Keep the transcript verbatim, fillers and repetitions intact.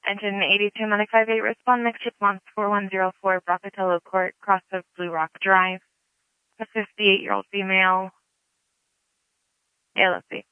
Engine eighty-two nine five eight, respond next response four one zero four, Brocatello Court, cross of Blue Rock Drive. A fifty-eight-year-old female. Yeah, let's see.